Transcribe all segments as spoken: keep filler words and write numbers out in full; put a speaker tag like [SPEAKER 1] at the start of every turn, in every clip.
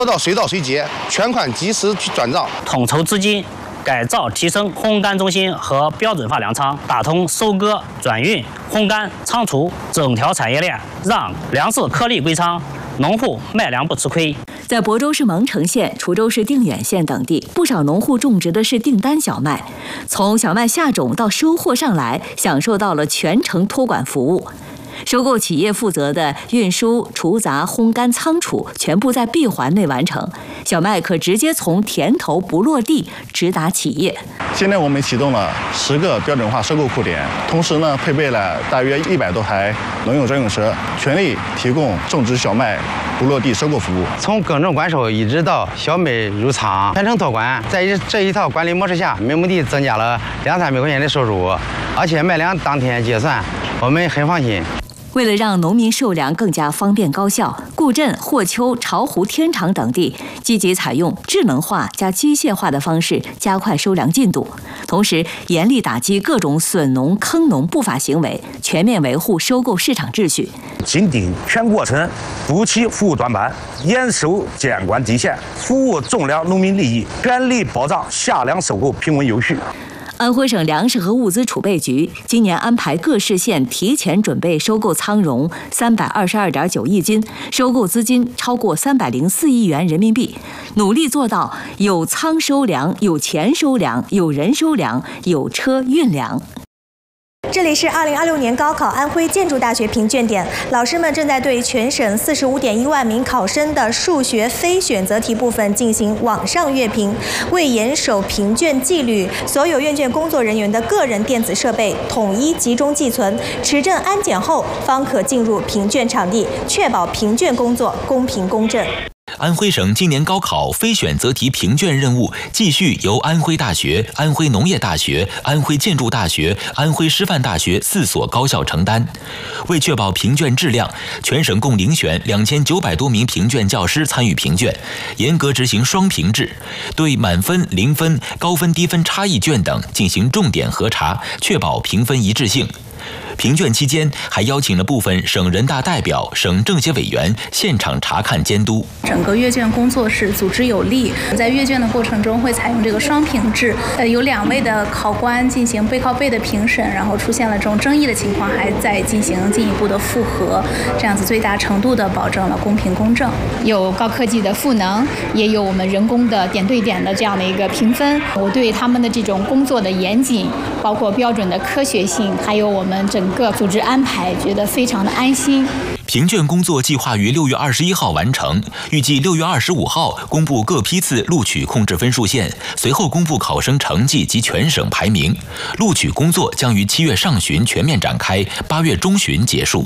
[SPEAKER 1] 做到随到随结，全款及时去转账，
[SPEAKER 2] 统筹资金。 改造提升烘干中心和标准化粮仓，打通收割、转运、烘干、仓储整条产业链，让粮食颗粒归仓，农户卖粮不吃亏。
[SPEAKER 3] 在亳州市蒙城县、滁州市定远县等地，不少农户种植的是订单小麦，从小麦下种到收获上来，享受到了全程托管服务。 收购企业负责的运输、储杂、烘干、仓储全部在闭环内完成，小麦可直接从田头不落地直达企业。
[SPEAKER 4] 现在我们启动了十个标准化收购库点，同时呢，配备了大约一百多台农用专用车，全力提供种植小麦不落地收购服务。
[SPEAKER 5] 从耕种管收一直到小麦入仓，全程托管，在这一套管理模式下，每亩地增加了两三百块钱的收入，而且卖粮当天结算，我们很放心。
[SPEAKER 3] 为了让农民售粮更加方便高效，固镇、霍丘、巢湖、天长等地积极采用智能化加机械化的方式加快收粮进度，同时严厉打击各种损农、坑农不法行为，全面维护收购市场秩序。
[SPEAKER 6] 紧盯全过程，不起服务短板，严守监管底线，服务种粮农民利益，全力保障夏粮收购平稳有序。
[SPEAKER 3] 安徽省粮食和物资储备局今年安排各市县提前准备收购仓容三百二十二点九亿斤，收购资金超过三百零四亿元人民币，努力做到有仓收粮、有钱收粮、有人收粮、有车运粮。
[SPEAKER 7] 这里是二零二六年高考安徽建筑大学评卷点，老师们正在对全省四十五点一万名考生的数学非选择题部分进行网上阅评。为严守评卷纪律，所有阅卷工作人员的个人电子设备统一集中寄存，持证安检后方可进入评卷场地，确保评卷工作公平公正。
[SPEAKER 8] 安徽省今年高考非选择题评卷任务继续由安徽大学、安徽农业大学、安徽建筑大学、安徽师范大学四所高校承担。为确保评卷质量，全省共遴选两千九百多名评卷教师参与评卷，严格执行双评制，对满分、零分、高分、低分差异卷等进行重点核查，确保评分一致性。 评卷期间，还邀请了部分省人大代表、省政协委员现场查看监督。
[SPEAKER 9] 整个阅卷工作是组织有力，在阅卷的过程中会采用这个双评制，呃，有两位的考官进行背靠背的评审，然后出现了这种争议的情况，还在进行进一步的复核，这样子最大程度的保证了公平公正。
[SPEAKER 10] 有高科技的赋能，也有我们人工的点对点的这样的一个评分。我对他们的这种工作的严谨，包括标准的科学性，还有我们整个组织安排，觉得非常的安心。
[SPEAKER 8] 评卷工作计划于六月二十一号完成，预计六月二十五号公布各批次录取控制分数线，随后公布考生成绩及全省排名。录取工作将于七月上旬全面展开，八月中旬结束。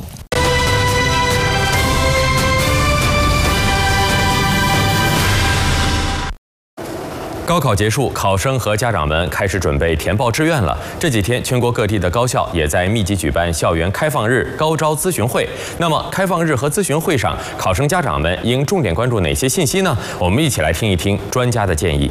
[SPEAKER 11] 高考结束，考生和家长们开始准备填报志愿了。这几天，全国各地的高校也在密集举办校园开放日、高招咨询会。那么，开放日和咨询会上，考生家长们应重点关注哪些信息呢？我们一起来听一听专家的建议。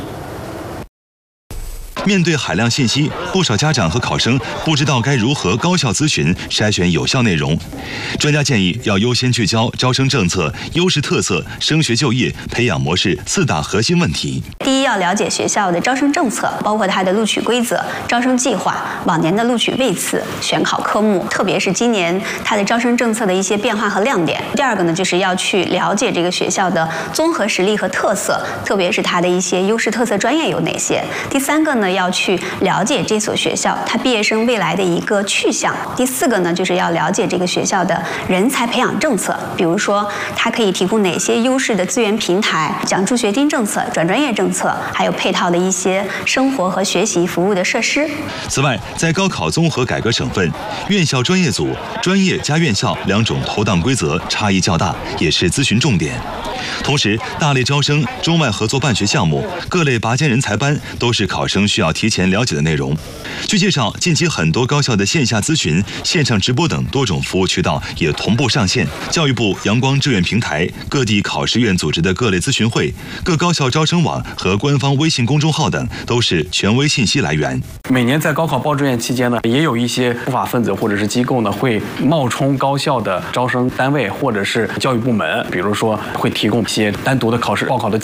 [SPEAKER 12] 面对海量信息，不少家长和考生不知道该如何高效咨询、筛选有效内容。专家建议要优先聚焦招生政策、优势特色、升学就业、培养模式四大核心问题。
[SPEAKER 13] 第一，要了解学校的招生政策，包括它的录取规则、招生计划、往年的录取位次、选考科目，特别是今年它的招生政策的一些变化和亮点。第二个呢，就是要去了解这个学校的综合实力和特色，特别是它的一些优势特色专业有哪些。第三个呢，要去了解这所学校它毕业生未来的一个去向。第四个呢，就是要了解这个学校的人才培养政策，比如说它可以提供哪些优势的资源平台、奖助学金政策、转专业政策，还有配套的一些生活和学习服务的设施。
[SPEAKER 12] 此外，在高考综合改革省份，院校专业组、专业加院校两种投档规则差异较大，也是咨询重点。同时，大类招生、中外合作办学项目、各类拔尖人才班都是考生需要提前了解的内容。 据介绍，近期很多高校的线下咨询、线上直播等多种服务渠道也同步上线。教育部阳光志愿平台、各地考试院组织的各类咨询会、各高校招生网和官方微信公众号等，都是权威信息来源。
[SPEAKER 14] 每年在高考报志愿期间呢，也有一些不法分子或者是机构呢，会冒充高校的招生单位或者是教育部门，比如说会提供一些单独的考试报考的